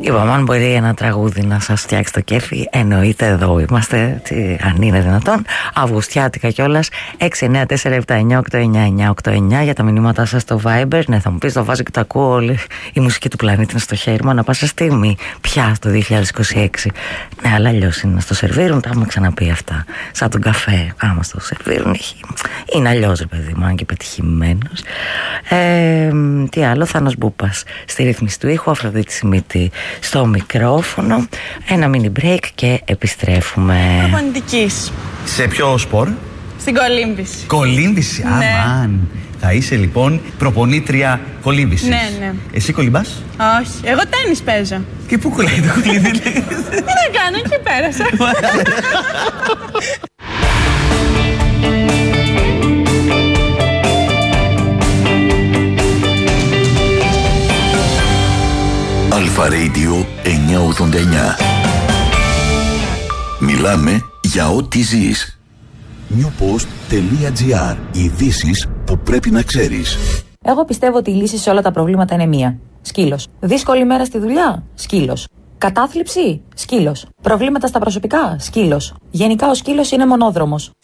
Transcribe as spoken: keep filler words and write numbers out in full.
Είπαμε, αν μπορεί ένα τραγούδι να σας φτιάξει το κέφι, εννοείται εδώ είμαστε, τι, αν είναι δυνατόν. Αυγουστιάτικα κιόλας. Έξι εννιά τέσσερα επτά εννιά οκτώ εννιά εννιά οκτώ εννιά για τα μηνύματά σας στο Viber. Ναι, θα μου πεις, το βάζω και το ακούω, όλη η μουσική του πλανήτη είναι στο χέρι μου ανά πάσα στιγμή. Πια το δύο χιλιάδες είκοσι έξι. Ναι, αλλά αλλιώς είναι να στο σερβίρουν, τα έχουμε ξαναπεί αυτά. Σαν τον καφέ, άμα στο σερβίρουν, είναι αλλιώς, ρε παιδί μου, αν και πετυχημένος. Ε, τι άλλο, Θάνος Μπούπας στη ρύθμιση του ήχου, Αφροδίτη Σιμίτη στο μικρόφωνο. Ένα mini break και επιστρέφουμε. Προπονητικής. Σε ποιο σπορ? Στην κολύμβηση. Κολύμβηση, ναι. αμάν. Θα είσαι λοιπόν προπονήτρια κολύμβησης. Ναι, ναι. Εσύ κολυμπάς? Όχι, εγώ τένις παίζω. Και πού κολλάει το κολύμβι? Τι να κάνω, εκεί πέρασα. Αλφα Radio εννιακόσια ογδόντα εννιά. Μιλάμε για ό,τι ζεις. newpost.gr. Ειδήσεις που πρέπει να ξέρεις. Εγώ πιστεύω ότι η λύση σε όλα τα προβλήματα είναι μία. Σκύλος. Δύσκολη μέρα στη δουλειά? Σκύλος. Κατάθλιψη? Σκύλος. Προβλήματα στα προσωπικά? Σκύλος. Γενικά ο σκύλος είναι μονόδρομος.